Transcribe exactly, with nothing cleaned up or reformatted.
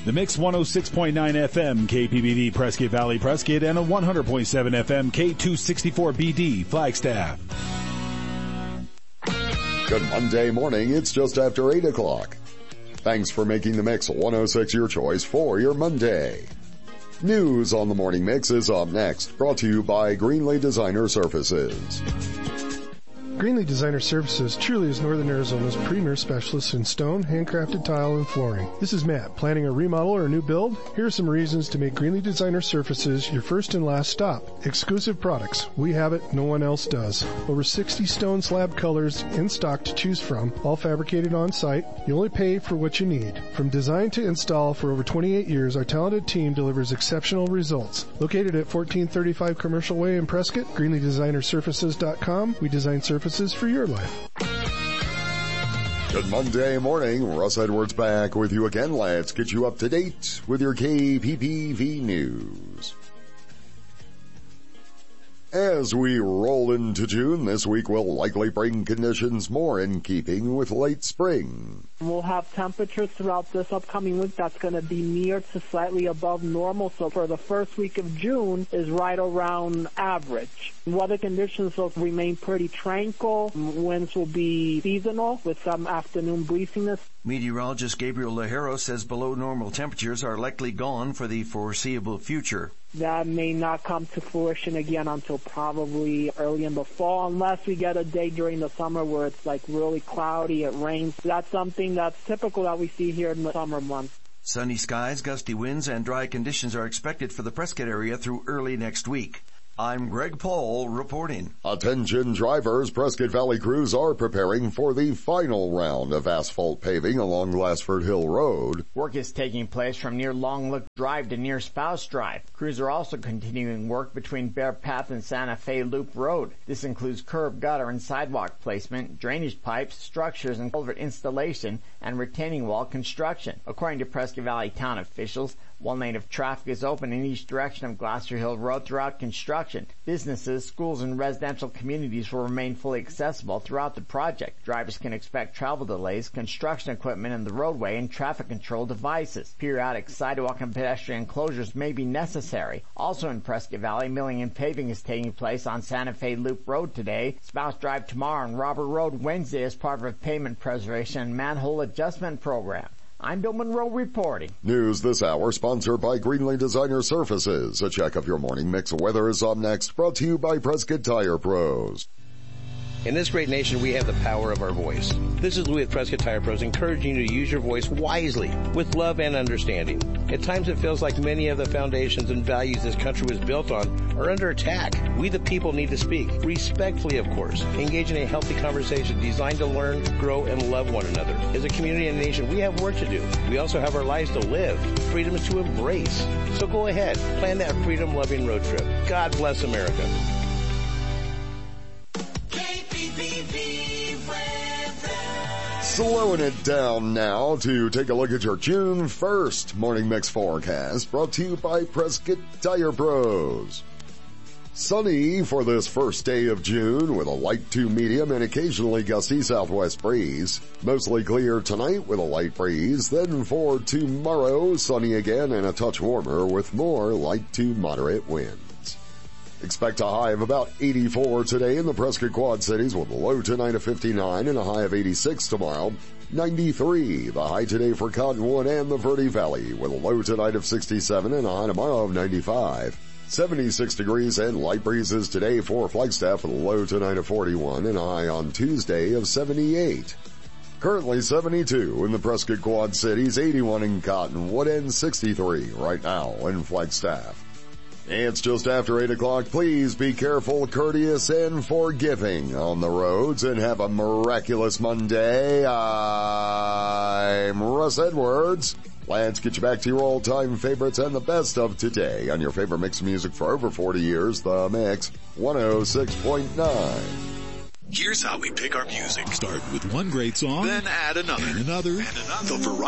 The Mix one oh six point nine F M, K P B D, Prescott Valley, Prescott, and a one hundred point seven F M, K two sixty-four B D, Flagstaff. Good Monday morning. It's just after eight o'clock. Thanks for making the Mix one oh six your choice for your Monday. News on the Morning Mix is up next, brought to you by Greenlee Designer Services. Greenlee Designer Services truly is Northern Arizona's premier specialist in stone, handcrafted tile, and flooring. This is Matt. Planning a remodel or a new build? Here are some reasons to make Greenlee Designer Services your first and last stop. Exclusive products. We have it. No one else does. Over sixty stone slab colors in stock to choose from, all fabricated on site. You only pay for what you need. From design to install for over twenty-eight years, our talented team delivers exceptional results. Located at fourteen thirty-five Commercial Way in Prescott, greenlee designer services dot com. We design surfaces for your life. Good Monday morning. Russ Edwards back with you again. Let's get you up to date with your K P P V news. As we roll into June, this week will likely bring conditions more in keeping with late spring. We'll have temperatures throughout this upcoming week that's going to be near to slightly above normal. So for the first week of June is right around average. Weather conditions will remain pretty tranquil. Winds will be seasonal with some afternoon breeziness. Meteorologist Gabriel Lajero says below normal temperatures are likely gone for the foreseeable future. That may not come to fruition again until probably early in the fall, unless we get a day during the summer where it's like really cloudy, it rains. That's something that's typical that we see here in the summer months. Sunny skies, gusty winds, and dry conditions are expected for the Prescott area through early next week. I'm Greg Paul reporting. Attention drivers, Prescott Valley crews are preparing for the final round of asphalt paving along Glassford Hill Road. Work is taking place from near Long Lick Drive to near Spouse Drive. Crews are also continuing work between Bear Path and Santa Fe Loop Road. This includes curb, gutter, and sidewalk placement, drainage pipes, structures, and culvert installation, and retaining wall construction. According to Prescott Valley town officials, one lane of traffic is open in each direction of Glasser Hill Road throughout construction. Businesses, schools, and residential communities will remain fully accessible throughout the project. Drivers can expect travel delays, construction equipment in the roadway, and traffic control devices. Periodic sidewalk and pedestrian closures may be necessary. Also in Prescott Valley, milling and paving is taking place on Santa Fe Loop Road today, Spouse Drive tomorrow, and Robert Road Wednesday as part of a pavement preservation and manhole adjustment program. I'm Bill Monroe reporting. News this hour sponsored by Greenlee Designer Services. A check of your morning mix of weather is up next, brought to you by Prescott Tire Pros. In this great nation, we have the power of our voice. This is Louis at Prescott Tire Pros, encouraging you to use your voice wisely, with love and understanding. At times it feels like many of the foundations and values this country was built on are under attack. We the people need to speak, respectfully of course, engage in a healthy conversation designed to learn, grow, and love one another. As a community and nation, we have work to do. We also have our lives to live, freedom to embrace. So go ahead, plan that freedom-loving road trip. God bless America. Slowing it down now to take a look at your June first Morning Mix forecast, brought to you by Prescott Tire Pros. Sunny for this first day of June with a light to medium and occasionally gusty southwest breeze. Mostly clear tonight with a light breeze. Then for tomorrow, sunny again and a touch warmer with more light to moderate winds. Expect a high of about eighty-four today in the Prescott Quad Cities with a low tonight of fifty-nine and a high of eighty-six tomorrow. ninety-three, the high today for Cottonwood and the Verde Valley with a low tonight of sixty-seven and a high tomorrow of ninety-five. seventy-six degrees and light breezes today for Flagstaff with a low tonight of forty-one and a high on Tuesday of seventy-eight. Currently seventy-two in the Prescott Quad Cities, eighty-one in Cottonwood, and sixty-three right now in Flagstaff. It's just after eight o'clock. Please be careful, courteous, and forgiving on the roads, and have a miraculous Monday. I'm Russ Edwards. Let's get you back to your all-time favorites and the best of today on your favorite mix of music for over forty years, The Mix one oh six point nine. Here's how we pick our music. Start with one great song, then add another. And another. And another. The variety